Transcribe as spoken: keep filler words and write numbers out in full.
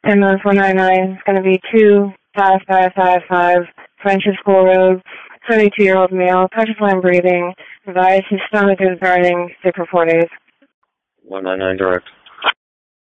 M S one nine nine is going to be two five five five five Friendship School Road, seventy-two-year-old male, petrifying breathing, advised his stomach is burning, sick for four days. one nine nine direct.